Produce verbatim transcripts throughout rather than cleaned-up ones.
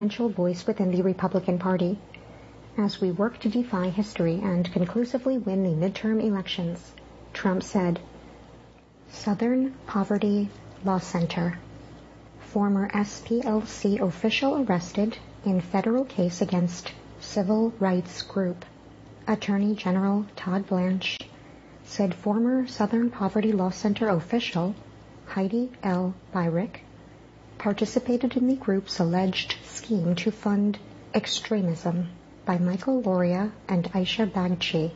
influential voice within the Republican Party. As we work to defy history and conclusively win the midterm elections, Trump said. Southern Poverty Law Center. Former S P L C official arrested in federal case against civil rights group. Attorney General Todd Blanche said former Southern Poverty Law Center official Heidi L. Beirich participated in the group's alleged scheme to fund extremism by Michael Loria and Aisha Bagchi,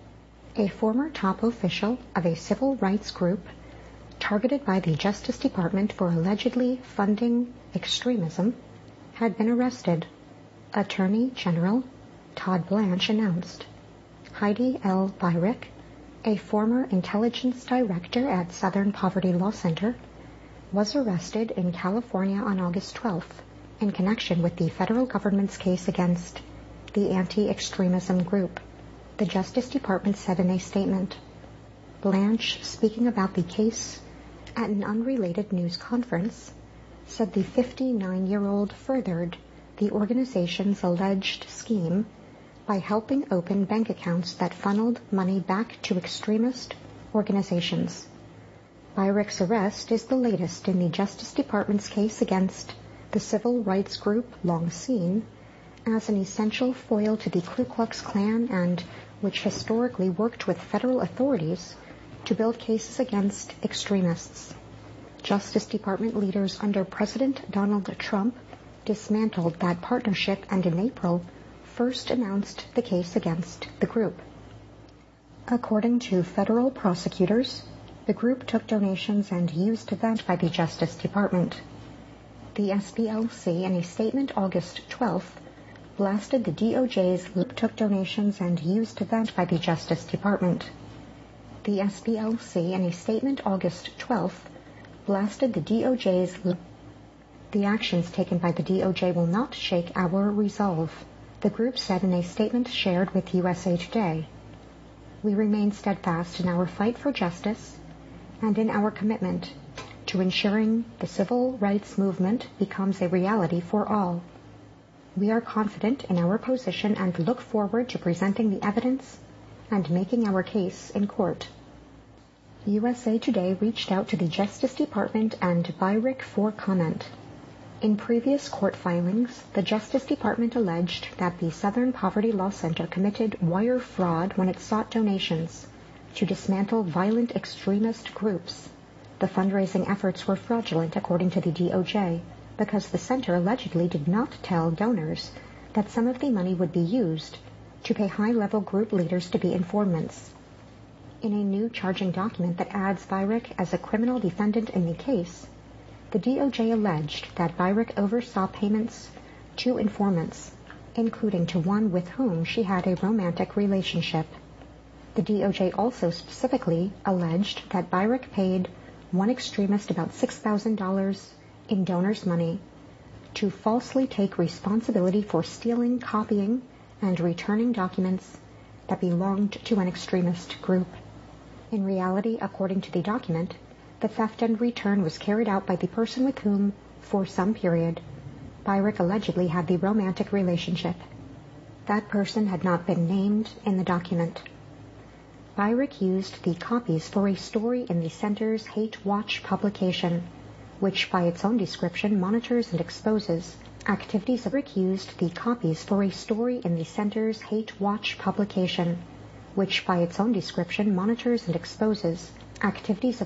a former top official of a civil rights group targeted by the Justice Department for allegedly funding extremism, had been arrested, Attorney General Todd Blanche announced. Heidi L. Beirich, a former intelligence director at Southern Poverty Law Center, was arrested in California on August twelfth in connection with the federal government's case against the anti-extremism group, the Justice Department said in a statement. Blanche, speaking about the case at an unrelated news conference, said the fifty-nine-year-old furthered the organization's alleged scheme by helping open bank accounts that funneled money back to extremist organizations. Beirich's arrest is the latest in the Justice Department's case against the civil rights group long seen as an essential foil to the Ku Klux Klan and which historically worked with federal authorities to build cases against extremists. Justice Department leaders under President Donald Trump dismantled that partnership and in April first announced the case against the group. According to federal prosecutors, the group took donations and used that by the Justice Department. The S P L C, in a statement August twelfth, blasted the D O J's group took donations and used that by the Justice Department. The S P L C, in a statement August twelfth, blasted the D O J's The actions taken by the D O J will not shake our resolve, the group said in a statement shared with U S A Today. We remain steadfast in our fight for justice and in our commitment to ensuring the civil rights movement becomes a reality for all. We are confident in our position and look forward to presenting the evidence and making our case in court. U S A Today reached out to the Justice Department and Beirich for comment. In previous court filings, the Justice Department alleged that the Southern Poverty Law Center committed wire fraud when it sought donations to dismantle violent extremist groups. The fundraising efforts were fraudulent, according to the D O J, because the center allegedly did not tell donors that some of the money would be used to pay high-level group leaders to be informants. In a new charging document that adds Beirich as a criminal defendant in the case, the D O J alleged that Beirich oversaw payments to informants, including to one with whom she had a romantic relationship. The D O J also specifically alleged that Beirich paid one extremist about six thousand dollars in donors' money to falsely take responsibility for stealing, copying, and returning documents that belonged to an extremist group. In reality, according to the document, the theft and return was carried out by the person with whom, for some period, Beirich allegedly had the romantic relationship. That person had not been named in the document. Beirich used the copies for a story in the center's Hate Watch publication, which by its own description monitors and exposes activities of Beirich used the copies for a story in the center's Hate Watch publication, which by its own description monitors and exposes activities of